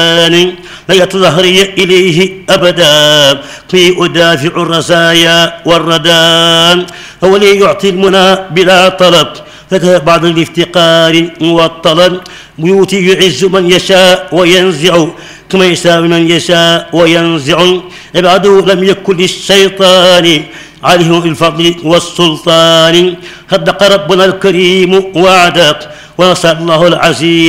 لا يتظهري إليه أبدا في أدافع الرزايا والردى هو لي يعطي المنى بلا طلب بعد الافتقار والطلب بيوتي يعز من يشاء وينزع كما يشاء من يشاء وينزع عباده لم يكن للشيطان عليهم الفضل والسلطان صدق ربنا الكريم وعده ونصر الله العزيز